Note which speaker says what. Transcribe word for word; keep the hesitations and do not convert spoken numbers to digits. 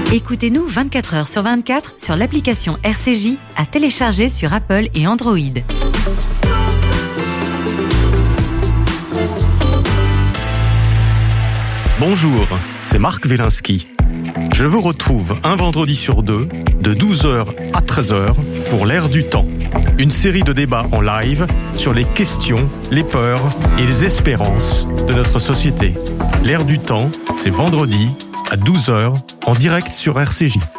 Speaker 1: Écoutez-nous vingt-quatre heures sur vingt-quatre sur l'application R C J à télécharger sur Apple et Android.
Speaker 2: Bonjour, c'est Marc Wielinski. Je vous retrouve un vendredi sur deux, de douze heures à treize heures, pour l'Air du temps. Une série de débats en live sur les questions, les peurs et les espérances de notre société. L'Air du temps, c'est vendredi à douze heures, en direct sur R C J.